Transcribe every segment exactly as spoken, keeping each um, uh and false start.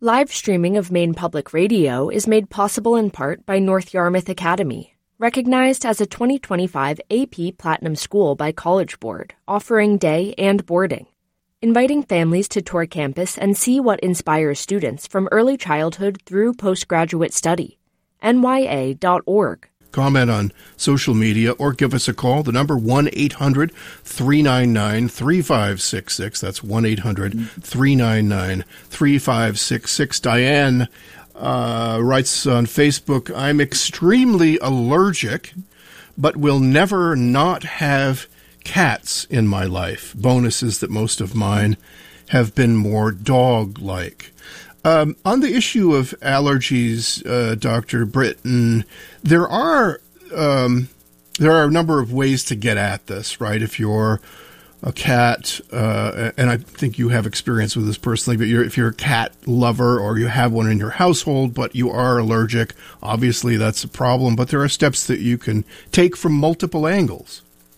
Live streaming of Maine Public Radio is made possible in part by North Yarmouth Academy, recognized as a twenty twenty-five A P Platinum School by College Board, offering day and boarding, inviting families to tour campus and see what inspires students from early childhood through postgraduate study. N Y A dot org. Comment on social media or give us a call. The number one eight hundred three nine nine three five six six. That's one eight hundred three nine nine three five six six. Diane uh, writes on Facebook, I'm extremely allergic, but will never not have cats in my life. Bonus is that most of mine have been more dog-like. Um, on the issue of allergies, uh, Doctor Britton, there are um, there are a number of ways to get at this, right? If you're a cat, uh, and I think you have experience with this personally, but you're, if you're a cat lover or you have one in your household, but you are allergic, obviously that's a problem. But there are steps that you can take from multiple angles.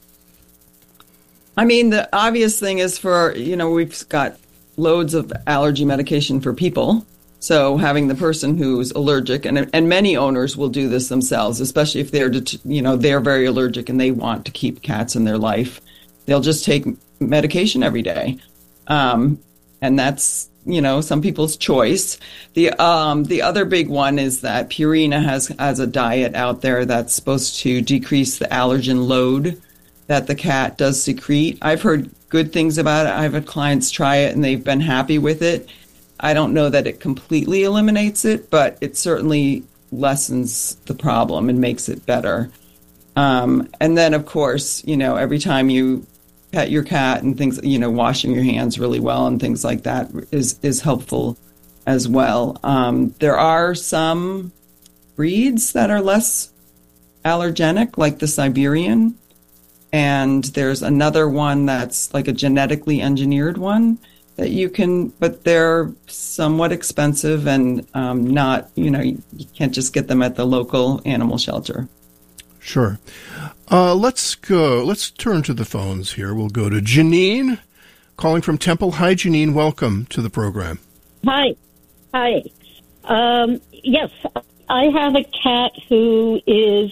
I mean, the obvious thing is for, you know, we've got loads of allergy medication for people. So having the person who's allergic, and and many owners will do this themselves, especially if they're, you know, they're very allergic and they want to keep cats in their life. They'll just take medication every day. Um, and that's, you know, some people's choice. The um, the other big one is that Purina has, has a diet out there that's supposed to decrease the allergen load that the cat does secrete. I've heard good things about it. I've had clients try it and they've been happy with it. I don't know that it completely eliminates it, but it certainly lessens the problem and makes it better. Um, and then, of course, you know, every time you pet your cat and things, you know, washing your hands really well and things like that is, is helpful as well. Um, there are some breeds that are less allergenic, like the Siberian. And there's another one that's like a genetically engineered one that you can, but they're somewhat expensive and um, not, you know, you, you can't just get them at the local animal shelter. Sure. Uh, let's go. Let's turn to the phones here. We'll go to Janine, calling from Temple. Hi, Janine. Welcome to the program. Hi. Hi. Um, yes, I have a cat who is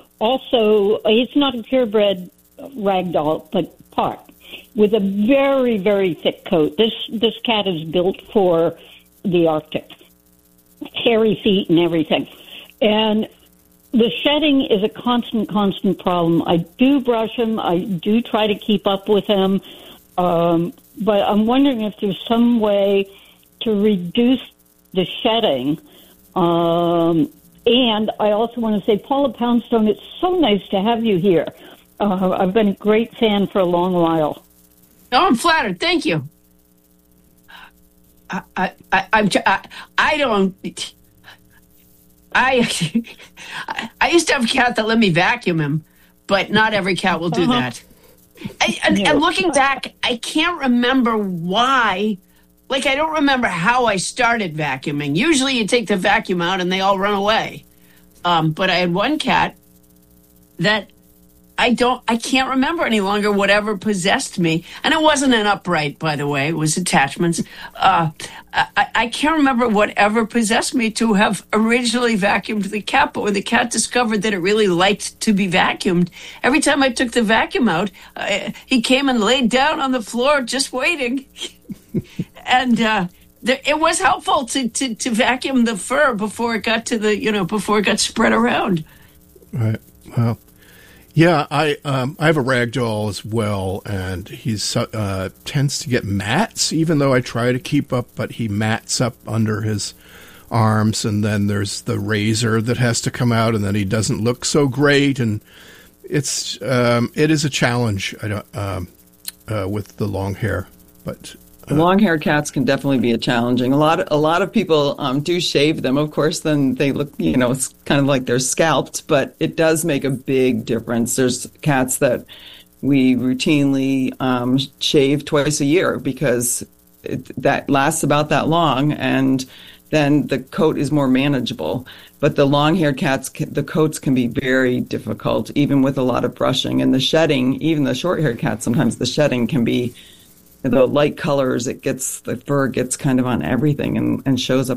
also, he's not a purebred ragdoll, but part, with a very, very thick coat. This this cat is built for the Arctic, hairy feet and everything. And the shedding is a constant, constant problem. I do brush him. I do try to keep up with him. Um, but I'm wondering if there's some way to reduce the shedding. Um, and I also want to say, Paula Poundstone, it's so nice to have you here. Uh, I've been a great fan for a long while. Oh, I'm flattered. Thank you. I, I, I, I'm, I, I don't. I, I used to have a cat that let me vacuum him, but not every cat will do uh-huh. that. I, and, and looking back, I can't remember why. Like, I don't remember how I started vacuuming. Usually, you take the vacuum out and they all run away. Um, but I had one cat that. I don't, I can't remember any longer whatever possessed me. And it wasn't an upright, by the way. It was attachments. Uh, I, I can't remember whatever possessed me to have originally vacuumed the cat. But when the cat discovered that it really liked to be vacuumed, every time I took the vacuum out, uh, he came and laid down on the floor just waiting. and uh, th- it was helpful to, to, to vacuum the fur before it got to the, you know, before it got spread around. Right. Well. Yeah, I um, I have a ragdoll as well, and he's uh, tends to get mats, even though I try to keep up, but he mats up under his arms, and then there's the razor that has to come out, and then he doesn't look so great, and it's um, it is a challenge I don't, um, uh, with the long hair, but. Uh, Long-haired cats can definitely be a challenging. A lot of, a lot of people um, do shave them. Of course, then they look, you know, it's kind of like they're scalped, but it does make a big difference. There's cats that we routinely um, shave twice a year because it, that lasts about that long, and then the coat is more manageable. But the long-haired cats, the coats can be very difficult, even with a lot of brushing. And the shedding, even the short-haired cats, sometimes the shedding can be the light colors, it gets, the fur gets kind of on everything and, and shows up